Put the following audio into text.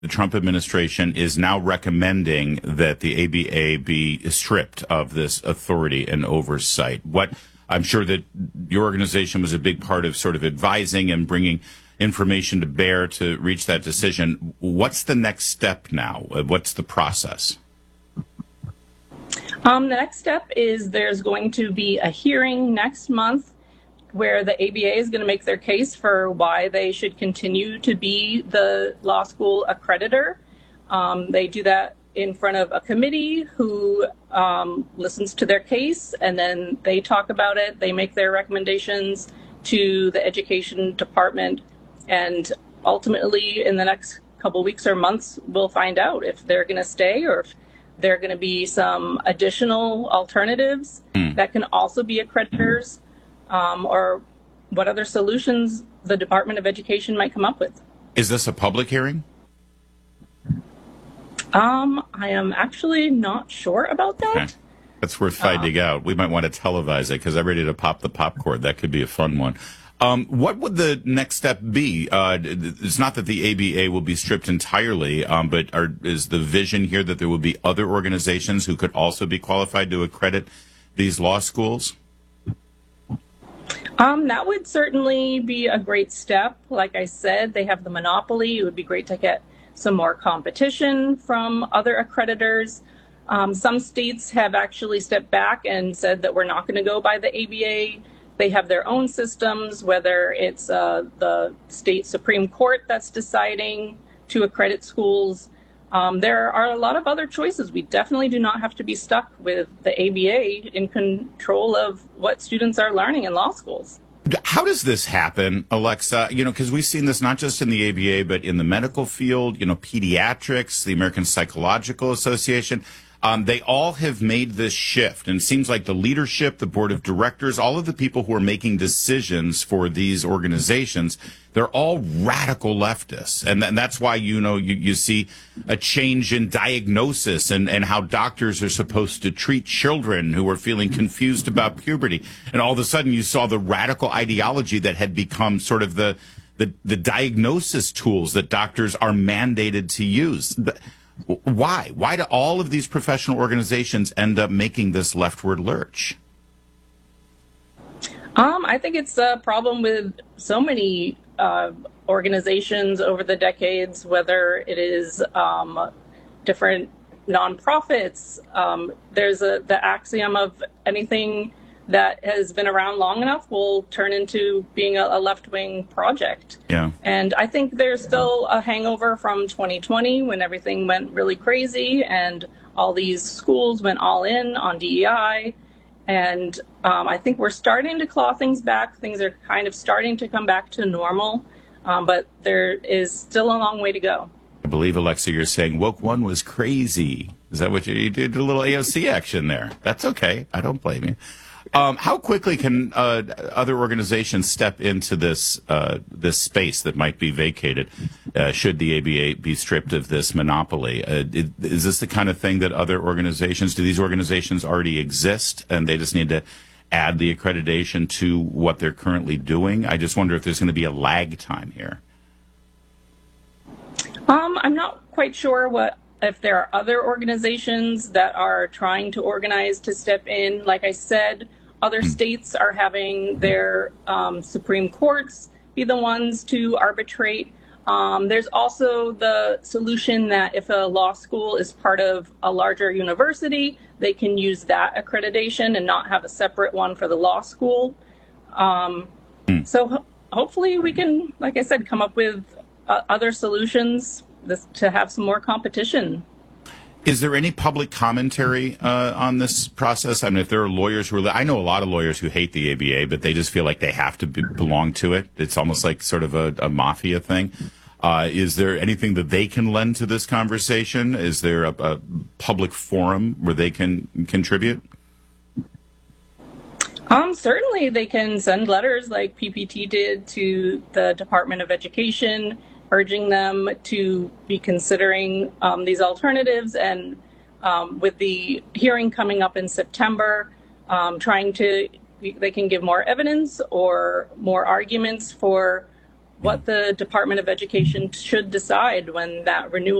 the Trump administration is now recommending that the ABA be stripped of this authority and oversight. What I'm sure that your organization was a big part of sort of advising and bringing information to bear to reach that decision. What's the next step now? What's the process? The next step is there's going to be a hearing next month where the ABA is going to make their case for why they should continue to be the law school accreditor. They do that in front of a committee who listens to their case, and then they talk about it. They make their recommendations to the education department, and ultimately in the next couple weeks or months, we'll find out if they're going to stay or if there are going to be some additional alternatives that can also be accreditors. Or what other solutions the Department of Education might come up with. Is this a public hearing? I am actually not sure about that. Okay. That's worth finding out. We might want to televise it because I'm ready to pop the popcorn. That could be a fun one. What would the next step be? It's not that the ABA will be stripped entirely, but is the vision here that there will be other organizations who could also be qualified to accredit these law schools? That would certainly be a great step. Like I said, they have the monopoly. It would be great to get some more competition from other accreditors. Some states have actually stepped back and said that we're not going to go by the ABA. They have their own systems, whether it's the state Supreme Court that's deciding to accredit schools. There are a lot of other choices. We definitely do not have to be stuck with the ABA in control of what students are learning in law schools. How does this happen, Alexa? Because we've seen this not just in the ABA, but in the medical field, pediatrics, the American Psychological Association. They all have made this shift, and it seems like the leadership, the board of directors, all of the people who are making decisions for these organizations, they're all radical leftists. And that's why, you see a change in diagnosis and how doctors are supposed to treat children who are feeling confused about puberty. And all of a sudden you saw the radical ideology that had become sort of the diagnosis tools that doctors are mandated to use. Why? Why do all of these professional organizations end up making this leftward lurch? I think it's a problem with so many organizations over the decades, whether it is different nonprofits. There's the axiom of anything that has been around long enough will turn into being a left-wing project. Yeah. And I think there's still a hangover from 2020 when everything went really crazy and all these schools went all in on DEI. And I think we're starting to claw things back. Things are kind of starting to come back to normal, but there is still a long way to go. I believe, Alexa, you're saying Woke One was crazy. Is that what you did? A little AOC action there. That's okay. I don't blame you. How quickly can other organizations step into this space that might be vacated should the ABA be stripped of this monopoly? Is this the kind of thing that other organizations, do these organizations already exist and they just need to add the accreditation to what they're currently doing? I just wonder if there's going to be a lag time here. I'm not quite sure if there are other organizations that are trying to organize to step in. Like I said, other states are having their Supreme Courts be the ones to arbitrate. There's also the solution that if a law school is part of a larger university, they can use that accreditation and not have a separate one for the law school. So hopefully we can, like I said, come up with other solutions to have some more competition. Is there any public commentary on this process? I mean, if there are lawyers who I know a lot of lawyers who hate the ABA, but they just feel like they have to belong to it. It's almost like sort of a mafia thing. Is there anything that they can lend to this conversation? Is there a public forum where they can contribute? Certainly they can send letters like PPT did to the Department of Education, urging them to be considering these alternatives, and with the hearing coming up in September, they can give more evidence or more arguments for what the Department of Education should decide when that renewal